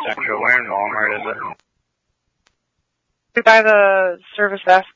Central. Where in Walmart is it? By the service desk.